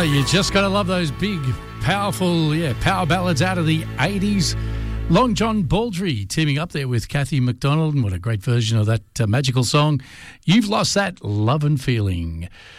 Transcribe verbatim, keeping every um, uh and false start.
Oh, you just got to love those big, powerful, yeah, power ballads out of the eighties. Long John Baldry teaming up there with Kathy McDonald, and what a great version of that uh, magical song, You've Lost That Love and Feeling.